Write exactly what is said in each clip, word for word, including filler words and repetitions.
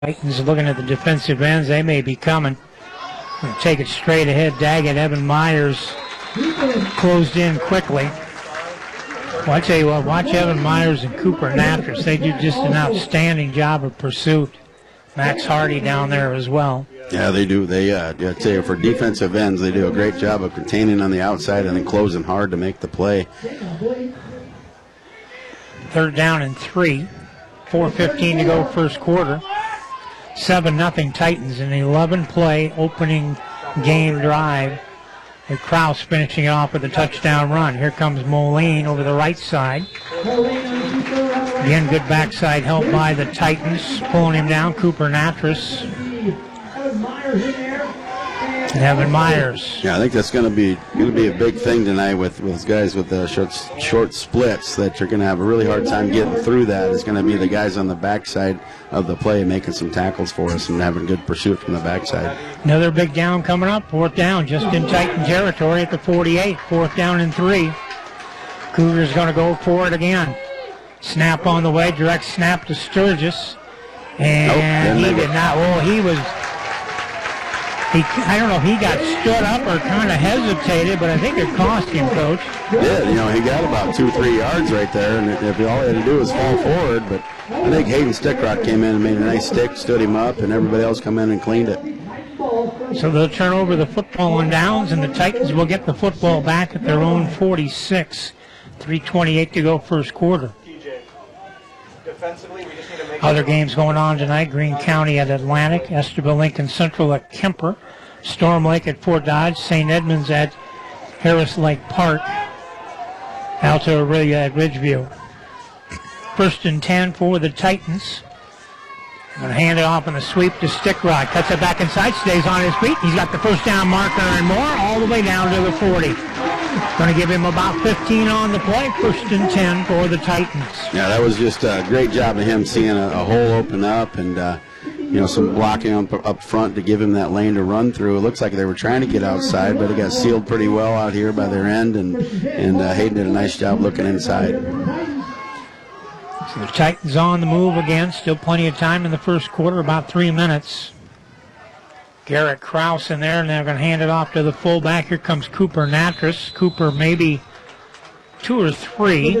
Titans looking at the defensive ends. They may be coming. Gonna take it straight ahead. Daggett, Evan Myers closed in quickly. Well, I tell you what, watch Evan Myers and Cooper Natras. They do just an outstanding job of pursuit. Max Hardy down there as well. Yeah, they do. They, uh, I tell you, for defensive ends, they do a great job of containing on the outside and then closing hard to make the play. Third down and three. four fifteen to go first quarter. seven nothing Titans, an eleven play opening game drive with Kraus finishing it off with a touchdown run. Here comes Moline over the right side. Again, good backside help by the Titans, pulling him down. Cooper Natras. And Evan Myers. Yeah, I think that's going to be going to be a big thing tonight with, with guys with the short, short splits, that you're going to have a really hard time getting through that. It's going to be the guys on the backside of the play making some tackles for us and having good pursuit from the backside. Another big down coming up. Fourth down just in Titan territory at the forty-eight. Fourth down and three. Cougars going to go for it again. Snap on the way. Direct snap to Sturgis. And nope, he did not. Oh, he was... He, I don't know if he got stood up or kind of hesitated, but I think it cost him, Coach. Yeah, you know, he got about two, three yards right there, and if all he had to do was fall forward, but I think Hayden Stickrock came in and made a nice stick, stood him up, and everybody else come in and cleaned it. So they'll turn over the football on downs, and the Titans will get the football back at their own forty-six. three twenty-eight to go first quarter. Defensively, we just need to make Other games going on tonight. Greene County at Atlantic, Esterbell Lincoln Central at Kemper, Storm Lake at Fort Dodge, Saint Edmunds at Harris Lake Park, Alta Aurelia at Ridgeview. First and ten for the Titans. Going to hand it off in the sweep to Stickrod. Cuts it back inside, stays on his feet. He's got the first down marker and more, all the way down to the forty. Going to give him about fifteen on the play. First and ten for the Titans. Yeah, that was just a great job of him seeing a, a hole open up and, uh, you know, some blocking up, up front to give him that lane to run through. It looks like they were trying to get outside, but it got sealed pretty well out here by their end, and, and uh, Hayden did a nice job looking inside. So the Titans on the move again. Still plenty of time in the first quarter, about three minutes. Garrett Kraus in there, and they're going to hand it off to the fullback. Here comes Cooper Natras. Cooper maybe two or three.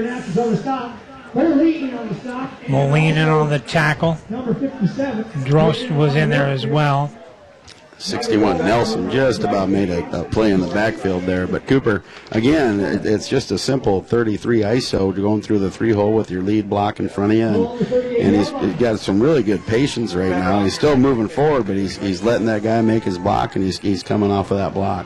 Moline in on the tackle. Drost was in there as well. sixty-one Nelson just about made a, a play in the backfield there, but Cooper, again, it, it's just a simple thirty-three I S O going through the three hole with your lead block in front of you, and, and he's, he's got some really good patience right now. He's still moving forward, but he's he's letting that guy make his block, and he's he's coming off of that block.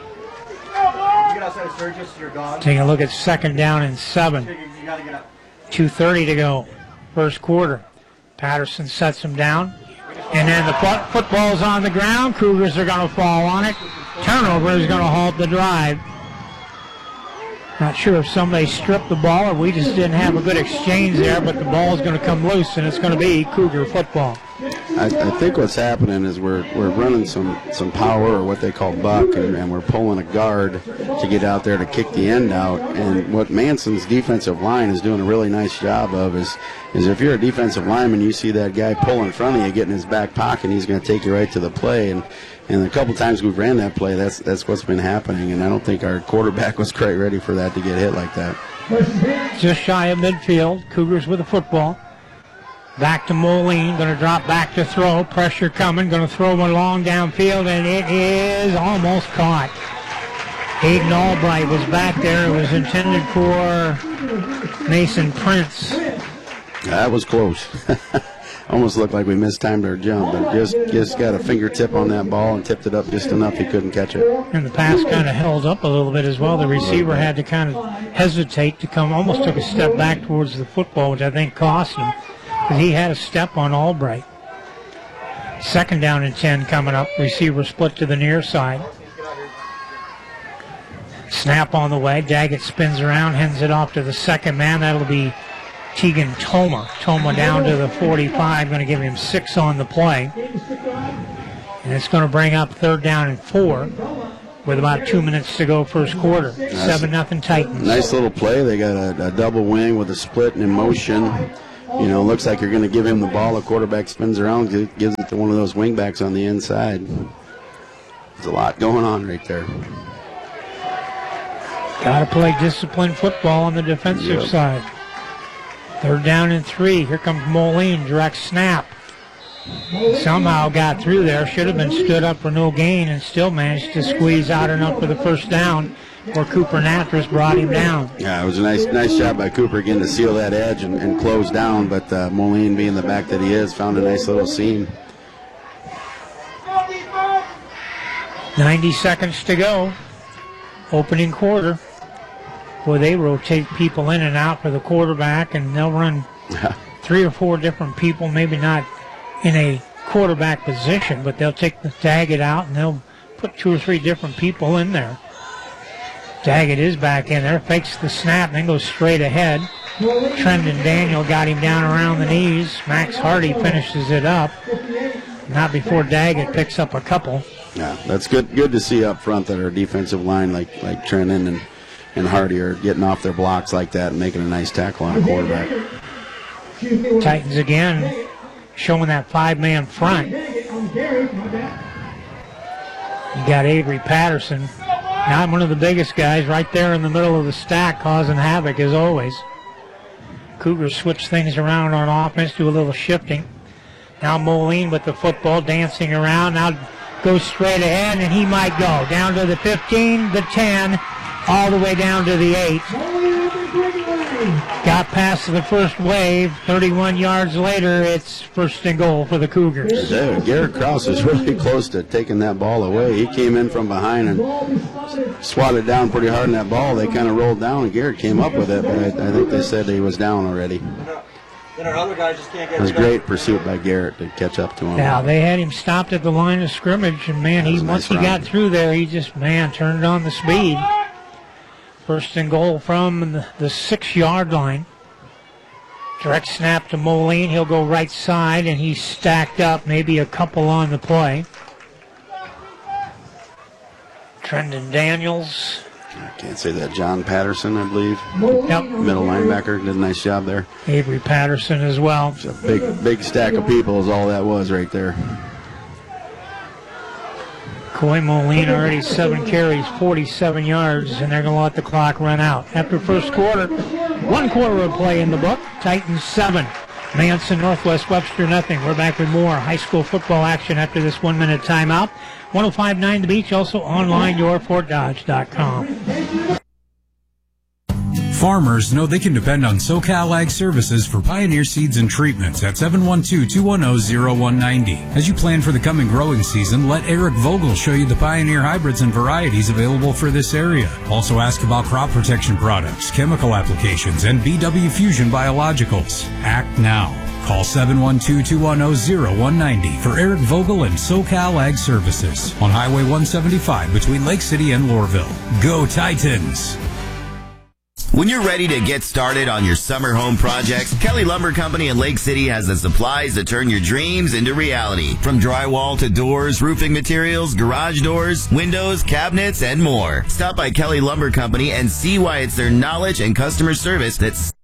Taking a look at second down and seven. two thirty to go, first quarter. Patterson sets him down. And then the foot, football's on the ground. Cougars are going to fall on it. Turnover is going to halt the drive. Not sure if somebody stripped the ball or we just didn't have a good exchange there, but the ball's going to come loose, and it's going to be Cougar football. I, I think what's happening is we're we're running some, some power, or what they call buck, and, and we're pulling a guard to get out there to kick the end out. And what Manson's defensive line is doing a really nice job of is, is if you're a defensive lineman, you see that guy pull in front of you, get in his back pocket, he's going to take you right to the play. And And a couple times we've ran that play, that's that's what's been happening, and I don't think our quarterback was quite ready for that to get hit like that. Just shy of midfield, Cougars with the football. Back to Moline, going to drop back to throw, pressure coming, going to throw one long downfield, and it is almost caught. Hayden Albright was back there. It was intended for Mason Prince. That was close. Almost looked like we mistimed our jump, but just just got a fingertip on that ball and tipped it up just enough he couldn't catch it. And the pass kind of held up a little bit as well. The receiver had to kind of hesitate to come, almost took a step back towards the football, which I think cost him, because he had a step on Albright. Second down and ten coming up. Receiver split to the near side. Snap on the way. Daggett spins around, hands it off to the second man. That'll be Tegan Toma. Toma down to the forty-five, going to give him six on the play. And it's going to bring up third down and four with about two minutes to go first quarter. seven nothing Titans. Nice little play. They got a, a double wing with a split and in motion. you know, looks like you're going to give him the ball. The quarterback spins around, gives it to one of those wingbacks on the inside. There's a lot going on right there. Got to play disciplined football on the defensive Yep. side. Third down and three. Here comes Moline. Direct snap. Somehow got through there. Should have been stood up for no gain and still managed to squeeze out enough for the first down where Cooper Natras brought him down. Yeah, it was a nice nice job by Cooper again to seal that edge and, and close down, but uh, Moline, being the back that he is, found a nice little seam. ninety seconds to go. Opening quarter. Boy, they rotate people in and out for the quarterback, and they'll run three or four different people, maybe not in a quarterback position, but they'll take the Daggett out, and they'll put two or three different people in there. Daggett is back in there, fakes the snap, and then goes straight ahead. Trendon Daniel got him down around the knees. Max Hardy finishes it up. Not before Daggett picks up a couple. Yeah, that's good good to see up front that our defensive line, like like Trenton and, and Hardy, are getting off their blocks like that and making a nice tackle on a quarterback. Titans again showing that five-man front. You got Avery Patterson, not one of the biggest guys, right there in the middle of the stack causing havoc as always. Cougars switch things around on offense, do a little shifting. Now Moline with the football dancing around. Now goes straight ahead, and he might go down to the fifteen, the ten, all the way down to the eight. Got past the first wave. thirty-one yards later, it's first and goal for the Cougars. Dude, Garrett Krause is really close to taking that ball away. He came in from behind and swatted down pretty hard on that ball. They kind of rolled down, and Garrett came up with it, but I, I think they said he was down already. Then our other guy just can't get It was it up. great pursuit by Garrett to catch up to him. Now, they had him stopped at the line of scrimmage, and, man, That he was a once nice he run. got through there, he just, man, turned on the speed. First and goal from the, the six-yard line. Direct snap to Moline. He'll go right side, and he's stacked up, maybe a couple on the play. Trendon Daniels. I can't say that. John Patterson, I believe. Yep. Middle linebacker, did a nice job there. Avery Patterson as well. It's a big, big stack of people is all that was right there. Coy Moline already seven carries, forty-seven yards, and they're going to let the clock run out. After first quarter, one quarter of play in the book. Titans seven, Manson Northwest Webster nothing. We're back with more high school football action after this one-minute timeout. one oh five point nine The Beach, also online, your fort dodge dot com. Farmers know they can depend on SoCal Ag Services for Pioneer Seeds and Treatments at seven one two, two one zero, zero one nine zero. As you plan for the coming growing season, let Eric Vogel show you the Pioneer hybrids and varieties available for this area. Also ask about crop protection products, chemical applications, and B W Fusion Biologicals. Act now. Call seven one two, two one zero, zero one nine zero for Eric Vogel and SoCal Ag Services on Highway one seventy-five between Lake City and Lorville. Go Titans! When you're ready to get started on your summer home projects, Kelly Lumber Company in Lake City has the supplies to turn your dreams into reality. From drywall to doors, roofing materials, garage doors, windows, cabinets, and more. Stop by Kelly Lumber Company and see why it's their knowledge and customer service that's